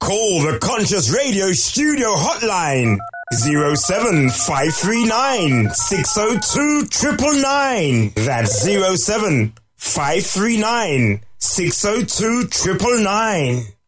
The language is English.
Call the Conscious Radio studio hotline 07539 602 999. That's 07539 602 999.